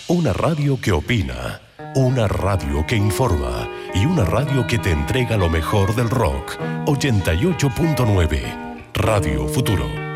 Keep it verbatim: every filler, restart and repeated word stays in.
Una radio que opina, una radio que informa y una radio que te entrega lo mejor del rock. ochenta y ocho punto nueve, Radio Futuro.